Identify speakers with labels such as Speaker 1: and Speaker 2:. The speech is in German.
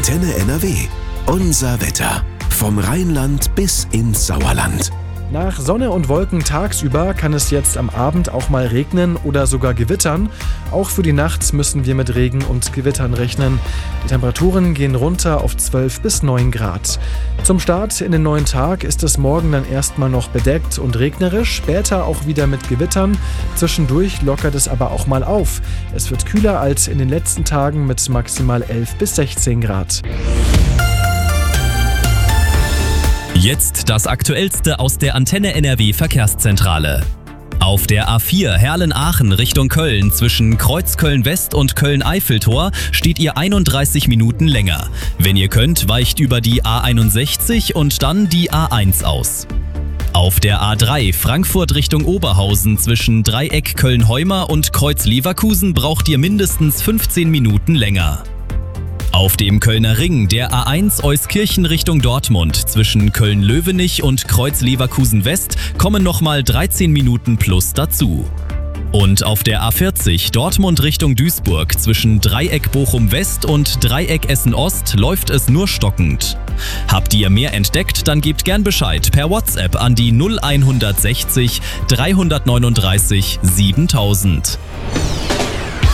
Speaker 1: Antenne NRW. Unser Wetter. Vom Rheinland bis ins Sauerland.
Speaker 2: Nach Sonne und Wolken tagsüber kann es jetzt am Abend auch mal regnen oder sogar gewittern. Auch für die Nacht müssen wir mit Regen und Gewittern rechnen. Die Temperaturen gehen runter auf 12 bis 9 Grad. Zum Start in den neuen Tag ist es morgen dann erstmal noch bedeckt und regnerisch, später auch wieder mit Gewittern. Zwischendurch lockert es aber auch mal auf. Es wird kühler als in den letzten Tagen mit maximal 11 bis 16 Grad.
Speaker 3: Jetzt das Aktuellste aus der Antenne NRW Verkehrszentrale. Auf der A4 Herlen-Aachen Richtung Köln zwischen Kreuzköln-West und Köln-Eiffeltor steht ihr 31 Minuten länger. Wenn ihr könnt, weicht über die A61 und dann die A1 aus. Auf der A3 Frankfurt Richtung Oberhausen zwischen Dreieck Köln-Heuma und Kreuz Leverkusen braucht ihr mindestens 15 Minuten länger. Auf dem Kölner Ring der A1 Euskirchen Richtung Dortmund zwischen Köln-Löwenich und Kreuz Leverkusen West kommen nochmal 13 Minuten plus dazu. Und auf der A40 Dortmund Richtung Duisburg zwischen Dreieck Bochum West und Dreieck Essen Ost läuft es nur stockend. Habt ihr mehr entdeckt, dann gebt gern Bescheid per WhatsApp an die 0160 339 7000.